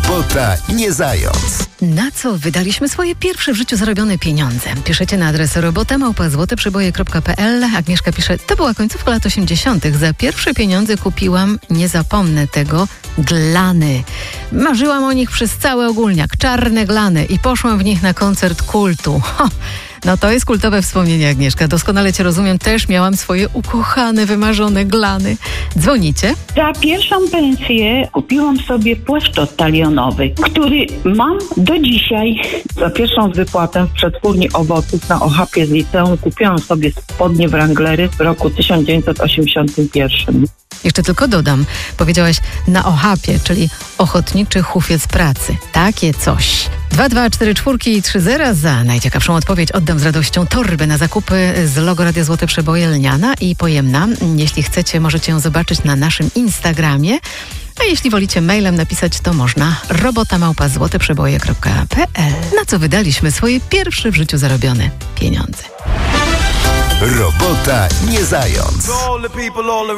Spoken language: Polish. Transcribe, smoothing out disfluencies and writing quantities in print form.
Robota nie zając. Na co wydaliśmy swoje pierwsze w życiu zarobione pieniądze? Piszecie na adres robota@złoteprzeboje.pl. Agnieszka pisze, to była końcówka lat 80. Za pierwsze pieniądze kupiłam, nie zapomnę tego, glany. Marzyłam o nich przez cały ogólniak, czarne glany i poszłam w nich na koncert Kultu. No to jest kultowe wspomnienie, Agnieszka. Doskonale cię rozumiem. Też miałam swoje ukochane, wymarzone glany. Dzwonicie? Za pierwszą pensję kupiłam sobie płaszczot talionowy, który mam do dzisiaj. Za pierwszą wypłatę w przetwórni owoców na Ochapie z liceum kupiłam sobie spodnie Wranglery w roku 1981. Jeszcze tylko dodam, powiedziałaś na Ochapie, czyli Ochotniczy Hufiec Pracy. Takie coś. 2244 i 30 za najciekawszą odpowiedź oddam z radością torbę na zakupy z logo Radia Złote Przeboje, lniana i pojemna. Jeśli chcecie, możecie ją zobaczyć na naszym Instagramie. A jeśli wolicie mailem napisać, to można robota@złoteprzeboje.pl. Na co wydaliśmy swoje pierwsze w życiu zarobione pieniądze. Robota nie zając.